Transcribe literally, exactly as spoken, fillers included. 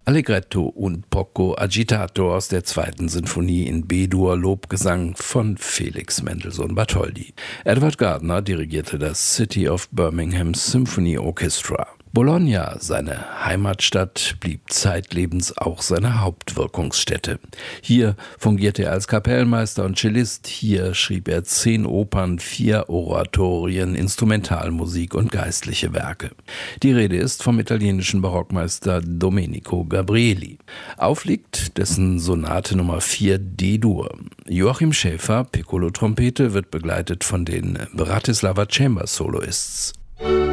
Allegretto und Poco agitato aus der zweiten Sinfonie in B-Dur, Lobgesang von Felix Mendelssohn Bartholdy. Edward Gardner dirigierte das City of Birmingham Symphony Orchestra. Bologna, seine Heimatstadt, blieb zeitlebens auch seine Hauptwirkungsstätte. Hier fungierte er als Kapellmeister und Cellist, hier schrieb er zehn Opern, vier Oratorien, Instrumentalmusik und geistliche Werke. Die Rede ist vom italienischen Barockmeister Domenico Gabrieli. Aufliegt dessen Sonate Nummer vier D-Dur. Joachim Schäfer, Piccolo-Trompete, wird begleitet von den Bratislava Chamber Soloists.